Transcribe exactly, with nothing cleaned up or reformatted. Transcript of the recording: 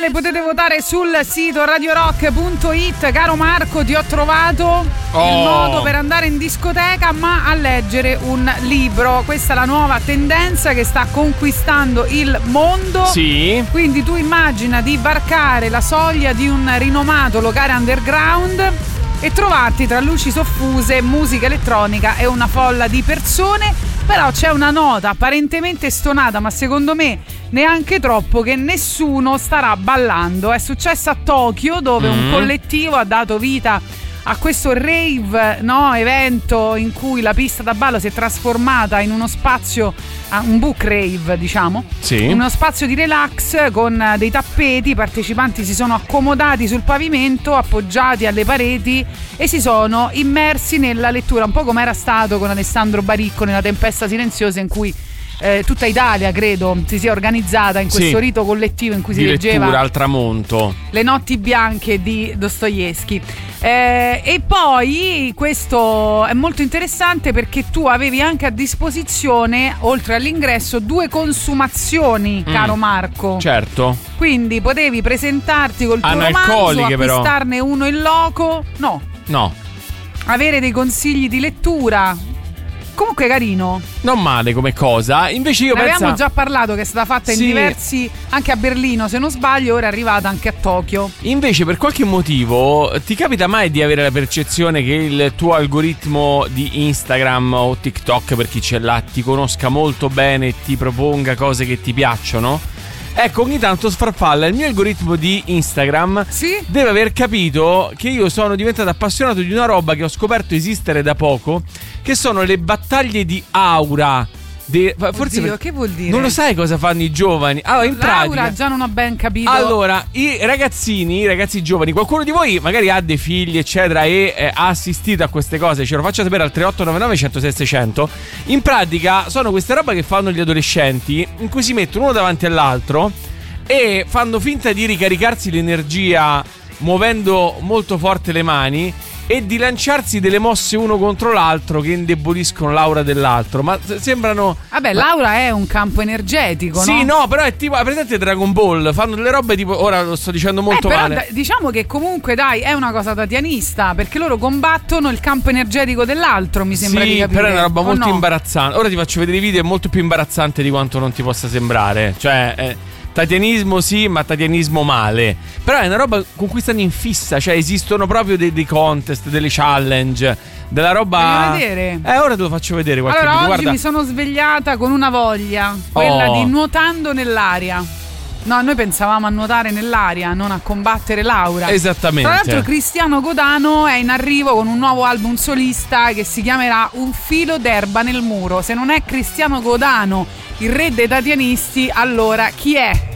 votare, potete votare sul sito radio rock punto it. Caro Marco, ti ho trovato oh. il modo per andare in discoteca ma a leggere un libro. Questa è la nuova tendenza che sta conquistando il mondo. Sì. Quindi tu immagina di varcare la soglia di un rinomato locale underground e trovarti tra luci soffuse, musica elettronica e una folla di persone. Però c'è una nota apparentemente stonata, ma secondo me neanche troppo, che nessuno starà ballando. È successo a Tokyo, dove mm-hmm. un collettivo ha dato vita a questo rave, no, evento in cui la pista da ballo si è trasformata in uno spazio, un book rave diciamo, sì. in uno spazio di relax con dei tappeti. I partecipanti si sono accomodati sul pavimento, appoggiati alle pareti e si sono immersi nella lettura, un po' come era stato con Alessandro Baricco nella Tempesta Silenziosa, in cui Eh, tutta Italia credo si sia organizzata in questo sì. rito collettivo in cui di si leggeva lettura al tramonto, Le notti bianche di Dostoevskij. Eh, e poi questo è molto interessante perché tu avevi anche a disposizione, oltre all'ingresso, due consumazioni, mm. caro Marco. Certo. Quindi potevi presentarti col tuo romanzo, acquistarne uno in loco. No. No. Avere dei consigli di lettura. Comunque carino. Non male come cosa. Invece io ne penso. Avevamo già parlato che è stata fatta sì. in diversi, anche a Berlino se non sbaglio, ora è arrivata anche a Tokyo. Invece per qualche motivo ti capita mai di avere la percezione che il tuo algoritmo di Instagram o TikTok, per chi ce l'ha, ti conosca molto bene e ti proponga cose che ti piacciono? Ecco, ogni tanto sfarfalla. Il mio algoritmo di Instagram sì? deve aver capito che io sono diventato appassionato di una roba che ho scoperto esistere da poco, che sono le battaglie di aura. De... Forse Oddio, per... che vuol dire? Non lo sai cosa fanno i giovani? Allora, in Laura, pratica già non ho ben capito. Allora, i ragazzini, i ragazzi giovani, qualcuno di voi magari ha dei figli eccetera e eh, ha assistito a queste cose, ce lo faccia sapere al tre otto nove nove uno zero sei sei zero zero. In pratica sono queste robe che fanno gli adolescenti, in cui si mettono uno davanti all'altro e fanno finta di ricaricarsi l'energia muovendo molto forte le mani e di lanciarsi delle mosse uno contro l'altro che indeboliscono l'aura dell'altro. Ma sembrano... Vabbè, ma... l'aura è un campo energetico, sì, no? no, però è tipo, presente Dragon Ball? Fanno delle robe tipo, ora lo sto dicendo molto eh, però, male da, diciamo che comunque dai, è una cosa tatianista, perché loro combattono il campo energetico dell'altro, mi sembra sì, di capire. però è una roba molto no? imbarazzante. Ora ti faccio vedere i video, è molto più imbarazzante di quanto non ti possa sembrare. Cioè... Eh, tatianismo sì, ma tatianismo male. Però è una roba con cui stanno in fissa. Cioè esistono proprio dei, dei contest, delle challenge, della roba. Voglio vedere. Eh, ora te lo faccio vedere qualche Allora video. oggi Guarda. mi sono svegliata con una voglia, quella Oh. di nuotando nell'aria. No, noi pensavamo a nuotare nell'aria, non a combattere l'aura. Esattamente. Tra l'altro Cristiano Godano è in arrivo con un nuovo album solista che si chiamerà Un filo d'erba nel muro. Se non è Cristiano Godano, il re dei tatianisti, allora chi è?